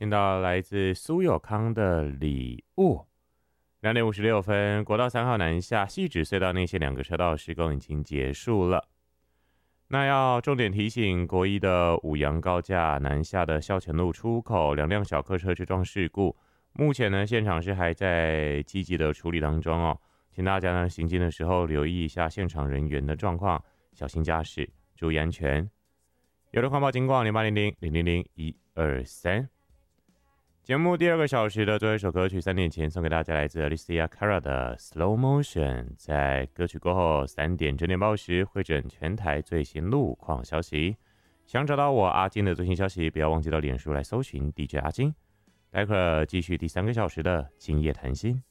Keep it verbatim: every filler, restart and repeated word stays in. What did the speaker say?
听到来自苏有康的礼物。两点五十六分，国道三号南下汐止隧道内线两个车道施工已经结束了。那要重点提醒，国一的五杨高架南下的孝前路出口，两辆小客车之撞事故，目前呢现场是还在积极的处理当中哦，请大家呢行进的时候留意一下现场人员的状况，小心驾驶，注意安全。有的环保警广零八零零零零零一二三。节目第二个小时的最后一首歌曲，三点前送给大家，来自 Alicia Cara 的 Slow Motion。在歌曲过后三点整点报时，会诊全台最新路况消息。想找到我阿金的最新消息，不要忘记到脸书来搜寻 D J 阿金。待会儿继续第三个小时的今夜谈心。